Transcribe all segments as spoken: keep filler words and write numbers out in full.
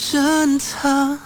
珍藏。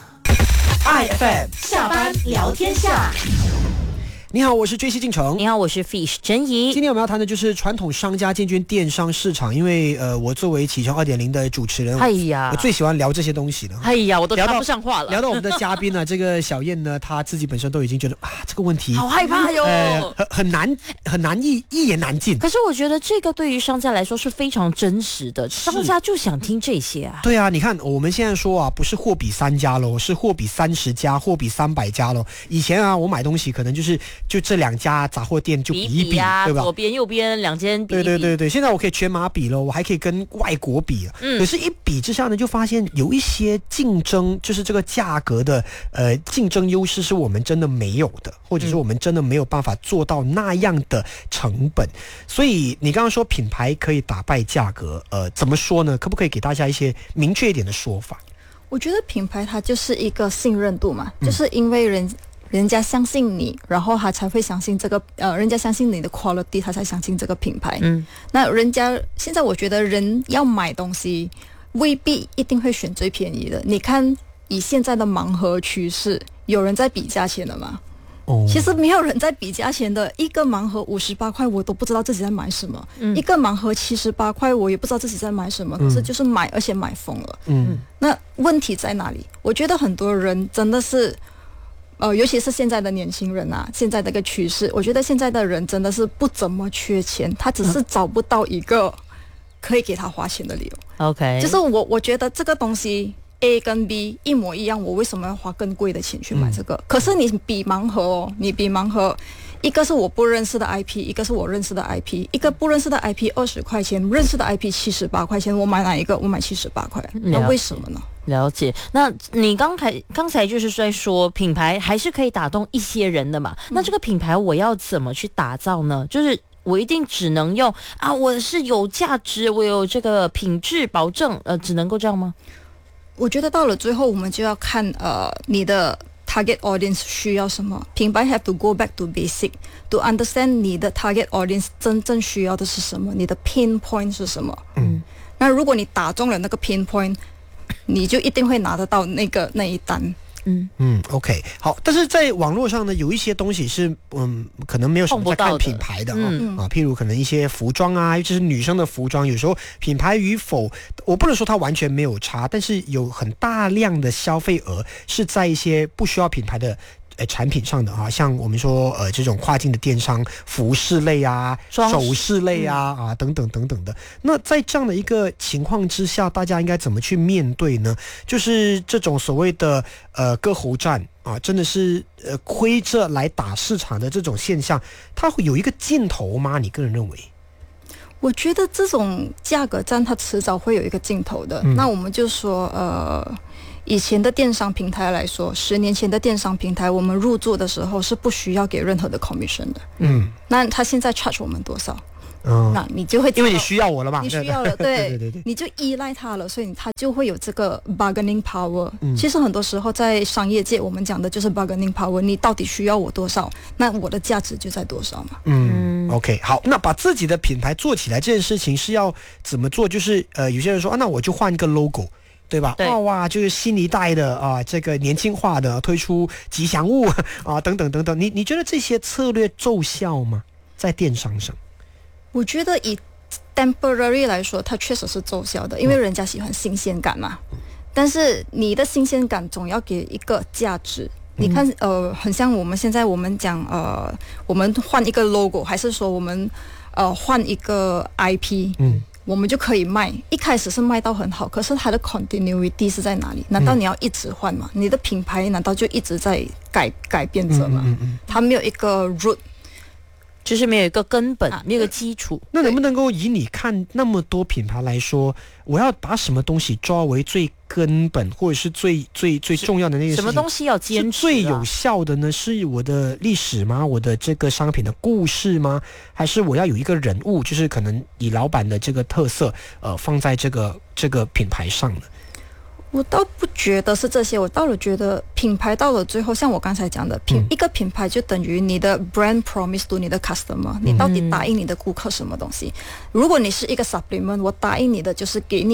I F M 下班聊天下。 你好，我是追西进城。 你好，我是 Fish 珍怡。 今天我们要谈的就是传统商家进军电商市场，因为呃，我作为启程 二点零 的主持人， 哎呀， 我最喜欢聊这些东西了。 哎呀，我都插不上话了。 聊到我们的嘉宾呢，这个小燕呢，她自己本身都已经觉得啊，这个问题好害怕哟， 呃、很很难很难一一言难尽。 可是我觉得这个对于商家来说是非常真实的，商家就想听这些啊。 对啊，你看我们现在说啊，不是货比三家喽，是货比三十家，货比三百家喽。以前啊，我买东西可能就是就这两家杂货店就比一比， 比啊， 对吧？ 左边右边两间比一比。 对对对对，现在我可以全马比了，我还可以跟外国比了。嗯，可是，一比之下呢，就发现有一些竞争，就是这个价格的呃竞争优势是我们真的没有的，或者是我们真的没有办法做到那样的成本。嗯、所以你刚刚说品牌可以打败价格，呃，怎么说呢？可不可以给大家一些明确一点的说法？ 我觉得品牌它就是一个信任度嘛，嗯、就是因为人。人家相信你，然后他才会相信这个呃，人家相信你的 quality， 他才相信这个品牌。嗯，那人家现在我觉得人要买东西，未必一定会选最便宜的。你看，以现在的盲盒趋势，有人在比价钱的吗？哦，其实没有人在比价钱的。一个盲盒五十八块，我都不知道自己在买什么；嗯、一个盲盒七十八块，我也不知道自己在买什么。嗯、可是就是买，而且买疯了。嗯，那问题在哪里？我觉得很多人真的是。呃，尤其是现在的年轻人啊，现在的一个趋势，我觉得现在的人真的是不怎么缺钱，他只是找不到一个可以给他花钱的理由。 OK， 就是我我觉得这个东西 A 跟 B 一模一样，我为什么要花更贵的钱去买这个？嗯、可是你比盲盒哦，你比盲盒，一个是我不认识的 I P， 一个是我认识的 I P， 一个不认识的 I P 二十块钱，认识的 I P 七十八块钱，我买哪一个？我买七十八块，那为什么呢？ 了解，那你刚才刚才就是在说品牌还是可以打动一些人的嘛？嗯、那这个品牌我要怎么去打造呢？就是我一定只能用啊，我是有价值，我有这个品质保证，呃，只能够这样吗？ 我觉得到了最后，我们就要看呃你的 target audience 需要什么。品牌 have to go back to basic to understand 你的 target audience 真正需要的是什么，你的 pain point 是什么。嗯，那如果你打中了那个 pain point，你就一定会拿得到那个那一单。 嗯嗯 ，OK， 好。但是在网络上呢，有一些东西是嗯，可能没有什么在看品牌的啊、嗯、啊，譬如可能一些服装啊，尤其是女生的服装，有时候品牌与否，我不能说它完全没有差，但是有很大量的消费额是在一些不需要品牌的。呃，产品上的哈，像我们说呃这种跨境的电商，服饰类啊、首饰类啊、嗯、啊等等等等的。那在这样的一个情况之下，大家应该怎么去面对呢？就是这种所谓的呃割喉战啊，真的是呃亏着来打市场的这种现象，它会有一个尽头吗？你个人认为？ 我觉得这种价格战它迟早会有一个尽头的。嗯、那我们就说呃。以前的电商平台来说，十年前的电商平台，我们入驻的时候是不需要给任何的 commission 的。嗯，那他现在 charge 我们多少？嗯，那你就会因为你需要我了嘛， 你需要了，对对对对， 你就依赖他了，所以他就会有这个 bargaining power。嗯，其实很多时候在商业界，我们讲的就是 bargaining power。你到底需要我多少？那我的价值就在多少嘛。 嗯 ，OK， 好，那把自己的品牌做起来这件事情是要怎么做？就是呃，有些人说啊，那我就换一个 logo。对吧？对，哇，就是新一代的啊，这个年轻化的推出吉祥物啊，等等等等。你你觉得这些策略奏效吗？在电商上， 我觉得以 temporary 来说，它确实是奏效的，因为人家喜欢新鲜感嘛。嗯、但是你的新鲜感总要给一个价值。你看，呃，很像我们现在我们讲，呃，我们换一个 logo， 还是说我们呃换一个 I P？ 嗯。我们就可以卖，一开始是卖到很好，可是它的 continuity 是在哪里？难道你要一直换吗？嗯、你的品牌难道就一直在改改变着吗？嗯嗯嗯、它没有一个 root， 就是没有一个根本，啊、没有一个基础。 那能不能够以你看那么多品牌来说，我要把什么东西抓为最根本，或者是最最最重要的那个事情？ 什么东西要坚持、啊？ 最有效的呢？是我的历史吗？我的这个商品的故事吗？还是我要有一个人物，就是可能以老板的这个特色，呃，放在这个这个品牌上呢？ 我倒不觉得是这些，我倒了觉得品牌到了最后，像我刚才讲的，品、嗯、一个品牌就等于你的 brand promise to 你的 customer，、嗯、你到底答应你的顾客什么东西？如果你是一个 supplement， 我答应你的就是给你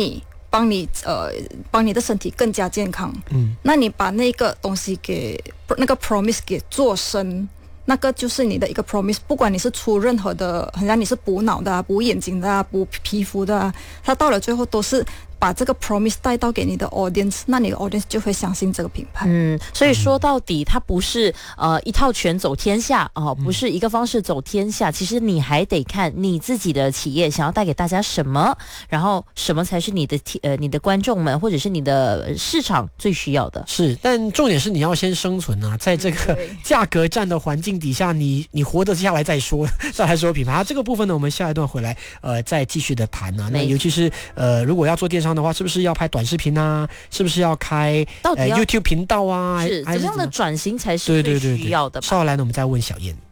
帮你呃帮你的身体更加健康。嗯，那你把那个东西给那个 promise 给做深。那个就是你的一个 promise， 不管你是出任何的，好像你是补脑的啊、补眼睛的啊、补皮肤的啊，它到了最后都是把这个 promise 带到给你的 audience， 那你的 audience 就会相信这个品牌。 嗯，所以说到底，它不是呃一套拳走天下哦，不是一个方式走天下。其实你还得看你自己的企业想要带给大家什么，然后什么才是你的呃你的观众们或者是你的市场最需要的。 是，但重点是你要先生存啊，在这个价格战的环境底下，你你活得下来再说，再来说品牌。啊、这个部分呢，我们下一段回来呃再继续的谈啊。那尤其是呃如果要做电商的话，是不是要拍短视频啊？是不是要开到底要、 呃、YouTube 频道啊？ 是怎么样的转型才是最需要的吧？ 稍后来呢，我们再问小燕。